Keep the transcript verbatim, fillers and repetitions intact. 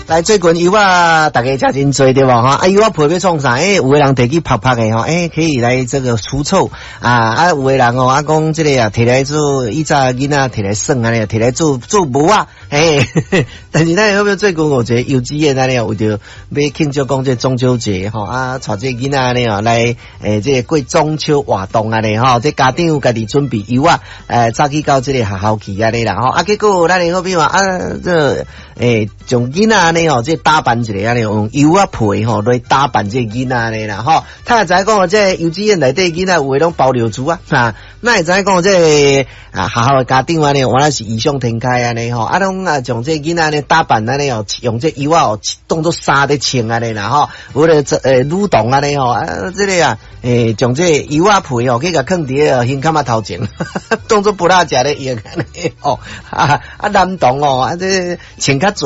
来最近油啊，大家食真多对吧？哈，啊油啊配要创啥？诶、欸，有的人摕去拍拍的吼，诶、欸，可以来这个除臭啊啊，有的人哦，啊讲这个啊，摕来做以前囡仔摕来耍啊，摕来做做帽啊，诶、欸，但是咱有没有最近我觉得幼稚园安尼为着要庆祝讲这中秋节吼啊，带这囡仔安尼哦来诶、欸，这个过中秋活动安尼吼，这家长家己准备油啊，诶，早起到这个学校去安尼啦吼，啊结果咱好比话啊这诶，从囡仔安尼吼，这打扮一下安尼用油啊配吼来打扮这囡仔安尼啦吼，他会知讲这幼稚園內底囡仔有誒攏包尿珠啊，啊，那會知講這啊學校誒家長安尼，原來是異想天開安尼吼，啊攏啊將這囡仔安尼打扮安尼哦，用這油啊哦當作衫在穿安尼啦吼，或者這誒女童安尼吼，啊這個啊誒將這油啊配吼，去甲放佇個胸坎仔頭前，當作布拉食咧用安尼吼，啊啊男童哦，啊這穿較